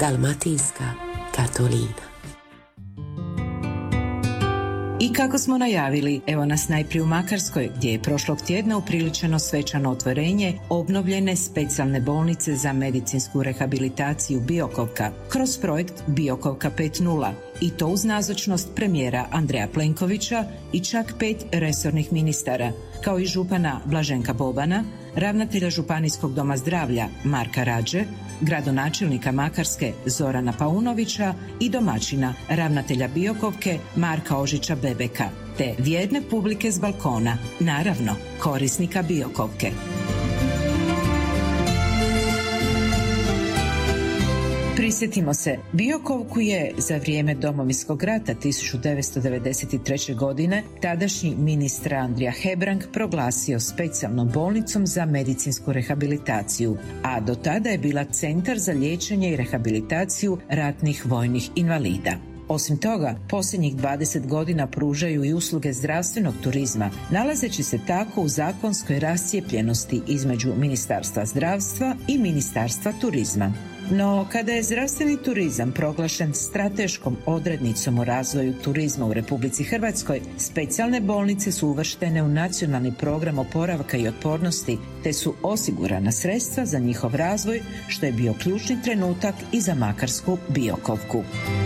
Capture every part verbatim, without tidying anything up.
Dalmatinska Katolina. I kako smo najavili, evo nas najprije u Makarskoj, gdje je prošlog tjedna upriličeno svečano otvorenje obnovljene specijalne bolnice za medicinsku rehabilitaciju Biokovka kroz projekt Biokovka pet nula, i to uz nazočnost premijera Andreja Plenkovića i čak pet resornih ministara, kao i župana Blaženka Bobana, ravnatelja Županijskog doma zdravlja Marka Rađe, gradonačelnika Makarske Zorana Paunovića i domaćina ravnatelja Biokovke Marka Ožića Bebeka, te vjerne publike s balkona, naravno korisnika Biokovke. Prisjetimo se, Biokovku je za vrijeme Domovinskog rata tisuću devetsto devedeset treće. godine tadašnji ministar Andrija Hebrang proglasio specijalnom bolnicom za medicinsku rehabilitaciju, a do tada je bila centar za liječenje i rehabilitaciju ratnih vojnih invalida. Osim toga, posljednjih dvadeset godina pružaju i usluge zdravstvenog turizma, nalazeći se tako u zakonskoj rascijepljenosti između Ministarstva zdravstva i Ministarstva turizma. No, kada je zdravstveni turizam proglašen strateškom odrednicom u razvoju turizma u Republici Hrvatskoj, specijalne bolnice su uvrštene u nacionalni program oporavka i otpornosti, te su osigurana sredstva za njihov razvoj, što je bio ključni trenutak i za makarsku Biokovku.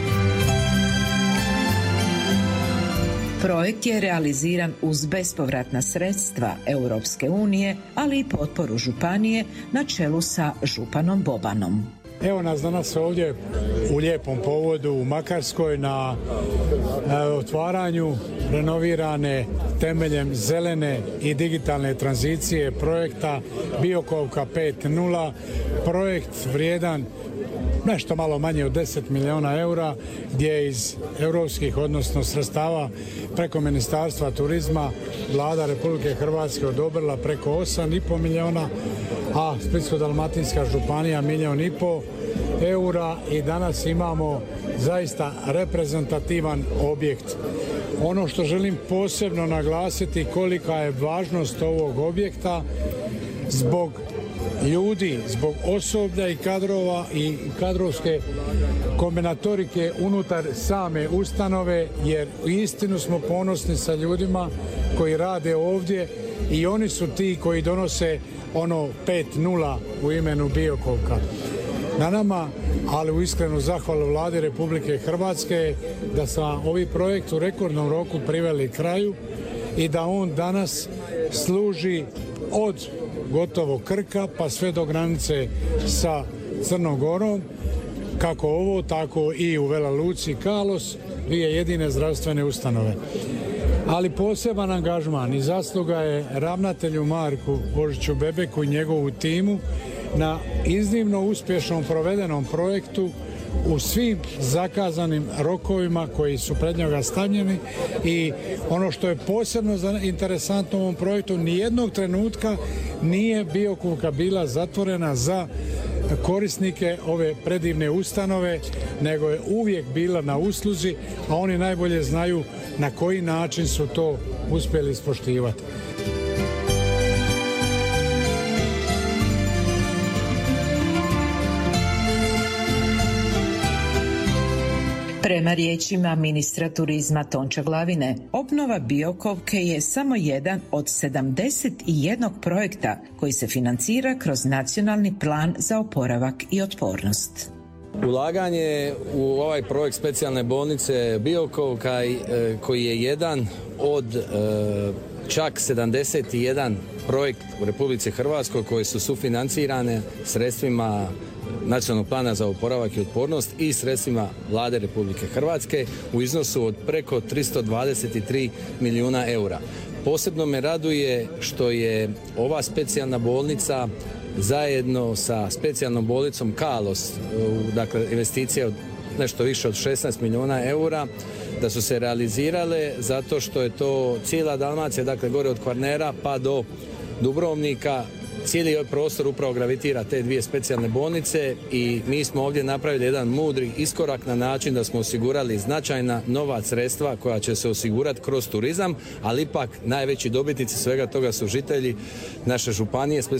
Projekt je realiziran uz bespovratna sredstva Europske unije, ali i potporu županije na čelu sa županom Bobanom. Evo nas danas ovdje u lijepom povodu u Makarskoj na e, otvaranju renovirane temeljem zelene i digitalne tranzicije projekta Biokovka pet nula, projekt vrijedan nešto malo manje od deset milijuna eura, gdje je iz europskih, odnosno sredstava preko Ministarstva turizma Vlada Republike Hrvatske odobrila preko osam i pol milijuna, a Splitsko-dalmatinska županija milijun i pol eura, i danas imamo zaista reprezentativan objekt. Ono što želim posebno naglasiti kolika je važnost ovog objekta zbog ljudi, zbog osoblja i kadrova i kadrovske kombinatorike unutar same ustanove, jer uistinu smo ponosni sa ljudima koji rade ovdje i oni su ti koji donose ono pet nula u imenu Biokovka. Na nama, ali u iskrenu zahvalu Vladi Republike Hrvatske, da smo ovi projekt u rekordnom roku priveli kraju i da on danas služi od gotovo Krka pa sve do granice sa Crnom Gorom, kako ovo, tako i u Vela Luci i Kalos, dvije jedine zdravstvene ustanove. Ali poseban angažman i zasluga je ravnatelju Marku Ožiću Bebeku i njegovu timu na iznimno uspješnom provedenom projektu u svim zakazanim rokovima koji su pred njega stavljeni, i ono što je posebno interesantno u ovom projektu, nijednog trenutka nije Biokovka bila zatvorena za korisnike ove predivne ustanove, nego je uvijek bila na usluzi, a oni najbolje znaju na koji način su to uspjeli ispoštivati. Prema riječima ministra turizma Tončia Glavine, obnova Biokovke je samo jedan od sedamdeset jednog projekta koji se financira kroz nacionalni plan za oporavak i otpornost. Ulaganje u ovaj projekt specijalne bolnice Biokovka, koji je jedan od čak sedamdeset jedan projekt u Republici Hrvatskoj koji su sufinancirane sredstvima Nacionalnog plana za oporavak i otpornost i sredstvima Vlade Republike Hrvatske u iznosu od preko tristo dvadeset tri milijuna eura. Posebno me raduje što je ova specijalna bolnica zajedno sa specijalnom bolnicom Kalos, dakle investicija od nešto više od šesnaest milijuna eura, da su se realizirale zato što je to cijela Dalmacija, dakle gore od Kvarnera pa do Dubrovnika, cijeli ovaj prostor upravo gravitira te dvije specijalne bolnice, i mi smo ovdje napravili jedan mudri iskorak na način da smo osigurali značajna nova sredstva koja će se osigurati kroz turizam, ali ipak najveći dobitnici svega toga su žitelji naše županije